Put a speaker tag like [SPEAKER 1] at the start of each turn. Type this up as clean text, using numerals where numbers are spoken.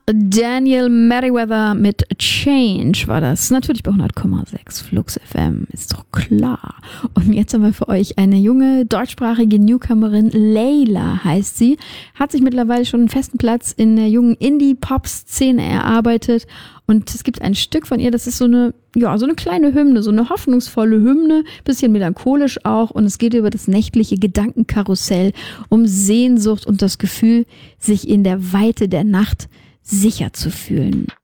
[SPEAKER 1] Daniel Merriweather mit Change war das. Natürlich bei 100,6 Flux FM, ist doch klar. Und jetzt haben wir für euch eine junge deutschsprachige Newcomerin, Layla heißt sie, hat sich mittlerweile schon einen festen Platz in der jungen Indie-Pop-Szene erarbeitet. Und es gibt ein Stück von ihr, das ist so eine kleine Hymne, so eine hoffnungsvolle Hymne, bisschen melancholisch auch. Und es geht über das nächtliche Gedankenkarussell, um Sehnsucht und das Gefühl, sich in der Weite der Nacht sicher zu fühlen.